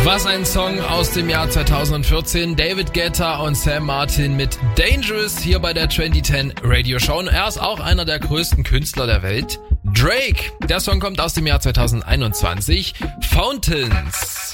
Was ein Song aus dem Jahr 2014. David Guetta und Sam Martin mit Dangerous hier bei der 2010 Radio Show. Und er ist auch einer der größten Künstler der Welt. Drake. Der Song kommt aus dem Jahr 2021. Fountains.